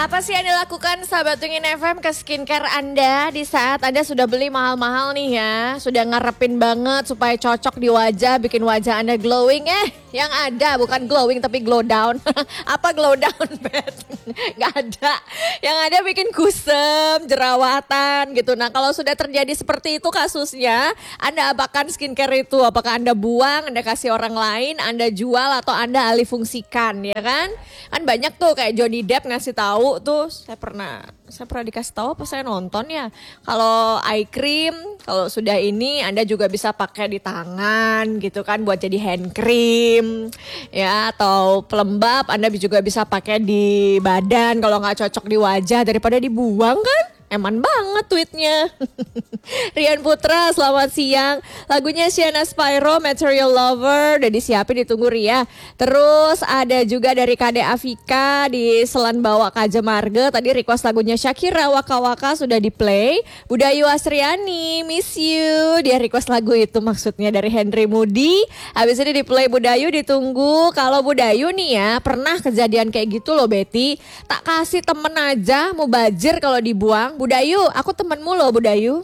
Apa sih yang dilakukan sahabat Wingin FM ke skincare Anda di saat Anda sudah beli mahal-mahal nih ya? Sudah ngarepin banget supaya cocok di wajah, bikin wajah Anda glowing yang ada bukan glowing tapi glow down. Apa glow down, Bet? Gak ada. Yang ada bikin kusam, jerawatan gitu. Nah kalau sudah terjadi seperti itu kasusnya, Anda apakan skincare itu? Apakah Anda buang, Anda kasih orang lain, Anda jual atau Anda alih fungsikan ya kan? Kan banyak tuh kayak Johnny Depp ngasih tahu tuh, saya pernah dikasih tahu apa saya nonton ya. Kalau eye cream, kalau sudah ini Anda juga bisa pakai di tangan gitu kan buat jadi hand cream ya, atau pelembab Anda juga bisa pakai di badan kalau nggak cocok di wajah daripada dibuang kan. Eman banget tweetnya. Rian Putra, selamat siang. Lagunya Sienna Spyro, Material Lover, udah disiapin, ditunggu Ria. Terus ada juga dari Kade Afika di Selan Bawa Kaja Marga. Tadi request lagunya Shakira, Waka Waka sudah di play. Budayu Asriani, Miss You. Dia request lagu itu maksudnya dari Henry Moody. Habis ini di play Budayu, ditunggu. Kalau Budayu nih ya, pernah kejadian kayak gitu loh Betty. Tak kasih temen aja, mau bajir kalau dibuang. Budayu, aku temenmu loh Budayu.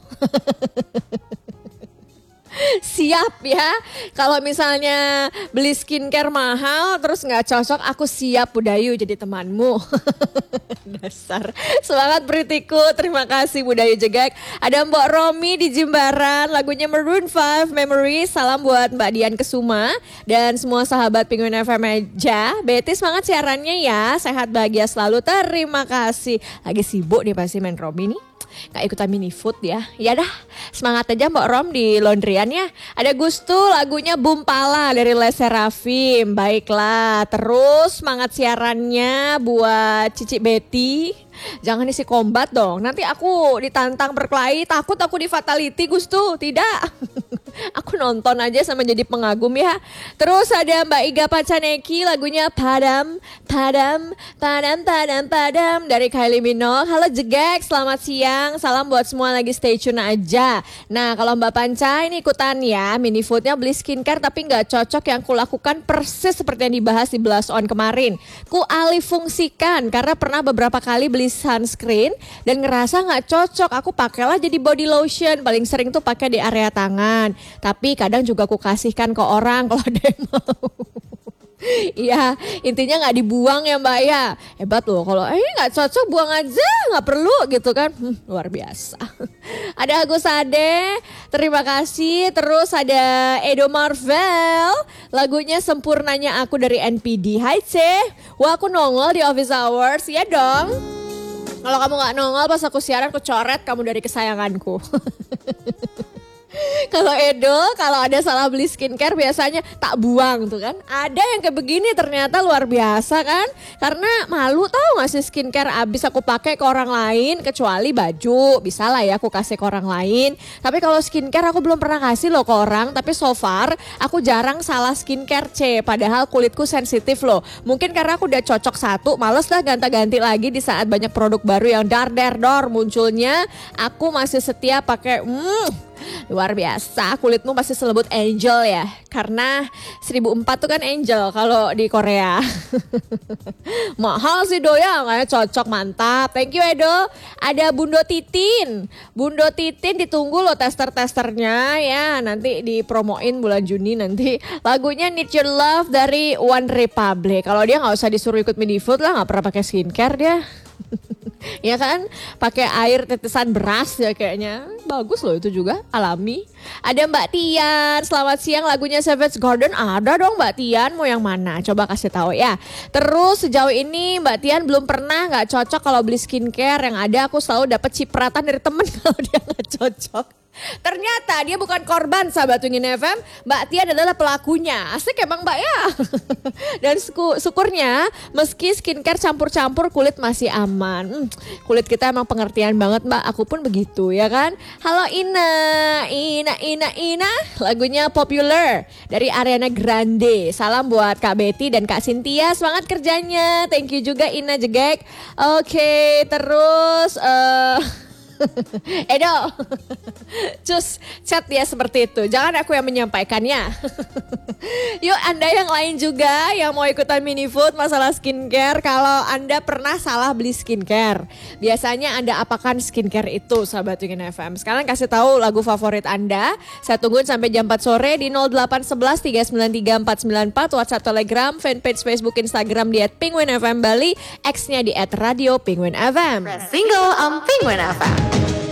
Siap ya, kalau misalnya beli skincare mahal terus nggak cocok, aku siap Budayu jadi temanmu. Dasar semangat beritiku, terima kasih Budayu Jegek. Ada Mbak Romi di Jimbaran, lagunya Maroon 5 Memory. Salam buat Mbak Dian Kesuma dan semua sahabat Penguin FM aja. Betty semangat siarannya ya, sehat bahagia selalu, terima kasih. Lagi sibuk nih pasti main Romi nih, gak ikutan mini food ya. Ya dah, semangat aja Mbak Rom di laundryan ya. Ada Gustu, lagunya Bumpala dari Les Serafim. Baiklah, terus semangat siarannya buat Cici Betty. Jangan isi kombat dong, nanti aku ditantang berkelahi, takut aku di fatality Gustu. Tidak. Aku nonton aja sama jadi pengagum ya. Terus ada Mbak Iga Pacaneki, lagunya Padam, Padam, Padam, Padam, Padam dari Kylie Minogue. Halo Jegek, selamat siang. Salam buat semua lagi stay tune aja. Nah kalau Mbak Panca ini ikutan ya, mini foodnya beli skincare tapi gak cocok. Yang kulakukan persis seperti yang dibahas di Blast On kemarin. Ku alih fungsikan karena pernah beberapa kali beli sunscreen dan ngerasa gak cocok. Aku pakailah jadi body lotion, paling sering tuh pakai di area tangan. Tapi kadang juga aku kasihkan ke orang kalau ada yang mau. Iya, intinya nggak dibuang ya Mbak ya. Hebat loh, kalau nggak cocok buang aja, nggak perlu gitu kan. Luar biasa. Ada Agus Ade, terima kasih. Terus ada Edo Marvel, lagunya Sempurnanya Aku dari NPD. Hai C, wah aku nongol di Office Hours, ya dong. Kalau kamu nggak nongol pas aku siaran, aku coret kamu dari kesayanganku. Kalau Edo, kalau ada salah beli skincare biasanya tak buang tuh kan. Ada yang kayak begini ternyata luar biasa kan. Karena malu tahu gak sih skincare abis aku pakai ke orang lain. Kecuali baju, bisa lah ya aku kasih ke orang lain. Tapi kalau skincare aku belum pernah kasih loh ke orang. Tapi so far aku jarang salah skincare C. Padahal kulitku sensitif loh. Mungkin karena aku udah cocok satu, males lah ganti-ganti lagi di saat banyak produk baru yang dar munculnya. Aku masih setia pakai luar biasa, kulitmu pasti selembut angel ya. Karena 1004 tuh kan angel kalau di Korea. Mahal sih Do ya, kayaknya cocok, mantap. Thank you Edo. Ada Bundo Titin. Bundo Titin ditunggu loh tester-testernya ya. Nanti dipromoin bulan Juni nanti. Lagunya Need Your Love dari One Republic. Kalau dia gak usah disuruh ikut mini food lah, gak pernah pakai skincare dia. Ya kan, pakai air tetesan beras ya kayaknya. Bagus loh itu juga, alami. Ada Mbak Tian, selamat siang, lagunya Savage Garden. Ada dong Mbak Tian, mau yang mana? Coba kasih tahu ya. Terus sejauh ini Mbak Tian belum pernah nggak cocok kalau beli skincare. Yang ada aku selalu dapat cipratan dari temen kalau dia nggak cocok. Ternyata dia bukan korban sahabat Wingin FM, Mbak Tian adalah pelakunya. Asik emang Mbak ya. Dan syukurnya meski skincare campur-campur kulit masih aman. Kulit kita emang pengertian banget Mbak, aku pun begitu ya kan. Halo Ina, lagunya Popular dari Ariana Grande. Salam buat Kak Betty dan Kak Cynthia, semangat kerjanya. Thank you juga Ina Jegek. Oke, terus Edo, cus chat dia seperti itu. Jangan aku yang menyampaikannya. Yuk Anda yang lain juga yang mau ikutan mini food masalah skincare. Kalau Anda pernah salah beli skincare, biasanya Anda apakan skincare itu, sahabat Wingin FM? Sekarang kasih tahu lagu favorit Anda. Saya tungguin sampai jam 4 sore di 0811 393 494, WhatsApp, Telegram, fanpage Facebook, Instagram di @penguin FM Bali, X-nya di @radio Penguin FM. Single on Penguin FM.